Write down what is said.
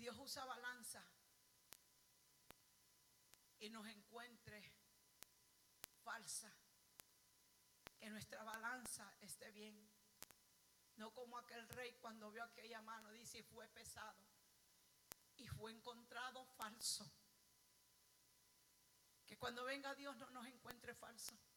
Dios usa balanza y nos encuentre falsa, que nuestra balanza esté bien, no como aquel rey cuando vio aquella mano, dice, y fue pesado y fue encontrado falso. Que cuando venga Dios no nos encuentre falso.